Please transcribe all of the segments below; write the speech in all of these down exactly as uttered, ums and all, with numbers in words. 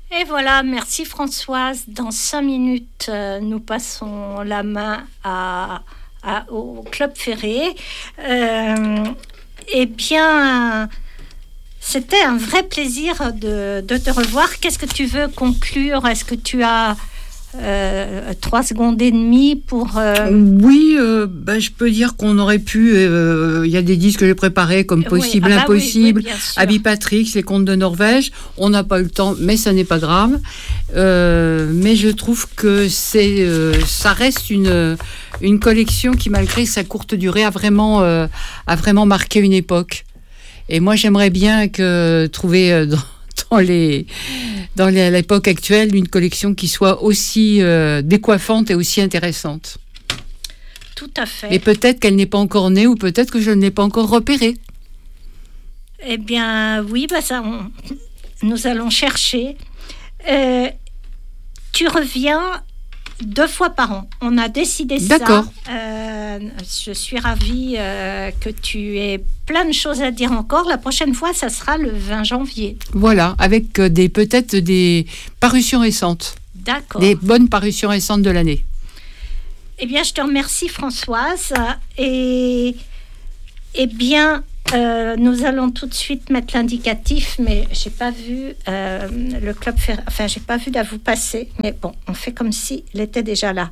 Et voilà, merci Françoise. Dans cinq minutes, euh, nous passons la main à, à, au Club Ferré. Euh, eh bien, c'était un vrai plaisir de, de te revoir. Qu'est-ce que tu veux conclure? Est-ce que tu as euh, trois secondes et demie pour... Euh... Oui, euh, ben, je peux dire qu'on aurait pu... Il euh, y a des disques que j'ai préparés comme Possible, oui, ah bah Impossible, oui, oui, Abby Patrick, Les Contes de Norvège. On n'a pas eu le temps, mais ça n'est pas grave. Euh, mais je trouve que c'est, euh, ça reste une, une collection qui, malgré sa courte durée, a vraiment, euh, a vraiment marqué une époque. Et moi, j'aimerais bien que trouver... Euh, dans, dans les dans les, l'époque actuelle une collection qui soit aussi euh, décoiffante et aussi intéressante. Tout à fait. Mais peut-être qu'elle n'est pas encore née ou peut-être que je ne l'ai pas encore repérée. Eh bien, oui, bah ça, on, nous allons chercher. Euh, tu reviens deux fois par an. On a décidé ça. D'accord. Euh, je suis ravie euh, que tu aies plein de choses à dire encore. La prochaine fois, ça sera le vingt janvier. Voilà, avec des, peut-être des parutions récentes. D'accord. Des bonnes parutions récentes de l'année. Eh bien, je te remercie, Françoise. Et, eh bien, euh, nous allons tout de suite mettre l'indicatif, mais j'ai pas vu euh, le Club Ferré. Enfin, j'ai pas vu la vous passer. Mais bon, on fait comme si il était déjà là.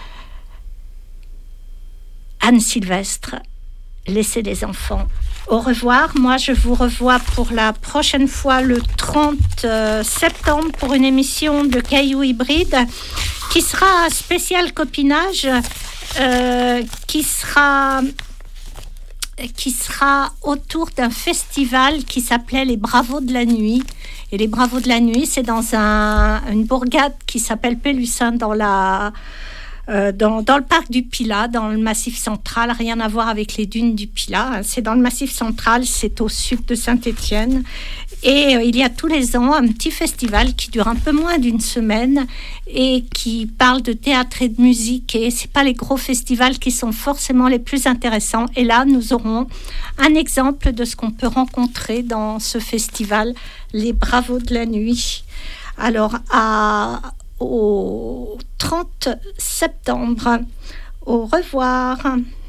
Anne Sylvestre, Laissez les enfants. Au revoir. Moi, je vous revois pour la prochaine fois le trente septembre pour une émission de Cailloux Hybride qui sera spécial copinage, euh, qui sera qui sera autour d'un festival qui s'appelait les Bravos de la Nuit. Et les Bravos de la Nuit, c'est dans un, une bourgade qui s'appelle Pélussin dans la Euh, dans, dans le parc du Pilat, dans le Massif central, rien à voir avec les dunes du Pilat. C'est dans le Massif central, c'est au sud de Saint-Étienne. Et euh, il y a tous les ans un petit festival qui dure un peu moins d'une semaine et qui parle de théâtre et de musique. Et c'est pas les gros festivals qui sont forcément les plus intéressants. Et là, nous aurons un exemple de ce qu'on peut rencontrer dans ce festival, les Bravos de la Nuit. Alors, à... au trente septembre. Au revoir.